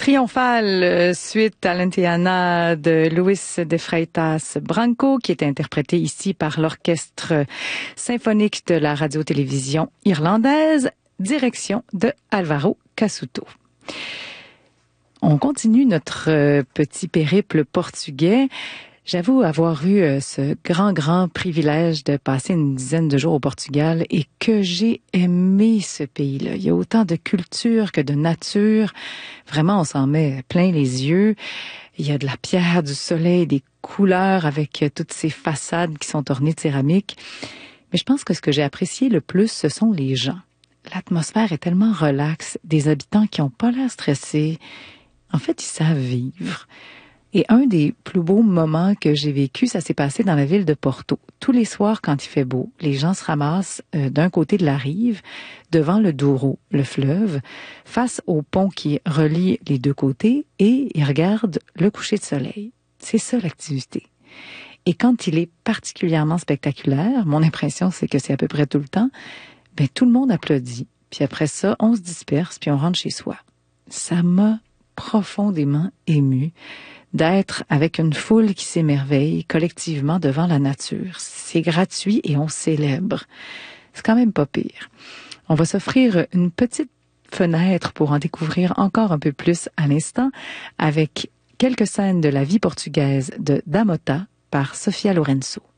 Triomphale suite à l'Intiana de Luis de Freitas Branco, qui est interprété ici par l'Orchestre symphonique de la radio-télévision irlandaise, direction de Alvaro Cassuto. On continue notre petit périple portugais. J'avoue avoir eu ce grand privilège de passer une dizaine de jours au Portugal et que j'ai aimé ce pays-là. Il y a autant de culture que de nature. Vraiment, on s'en met plein les yeux. Il y a de la pierre, du soleil, des couleurs avec toutes ces façades qui sont ornées de céramique. Mais je pense que ce que j'ai apprécié le plus, ce sont les gens. L'atmosphère est tellement relaxe, des habitants qui n'ont pas l'air stressés. En fait, ils savent vivre. Et un des plus beaux moments que j'ai vécu, ça s'est passé dans la ville de Porto. Tous les soirs, quand il fait beau, les gens se ramassent d'un côté de la rive, devant le Douro, le fleuve, face au pont qui relie les deux côtés, et ils regardent le coucher de soleil. C'est ça l'activité. Et quand il est particulièrement spectaculaire, mon impression c'est que c'est à peu près tout le temps, tout le monde applaudit. Puis après ça, on se disperse, puis on rentre chez soi. Ça m'a profondément émue d'être avec une foule qui s'émerveille collectivement devant la nature. C'est gratuit et on célèbre. C'est quand même pas pire. On va s'offrir une petite fenêtre pour en découvrir encore un peu plus à l'instant avec quelques scènes de la vie portugaise de Damota par Sofia Lourenço.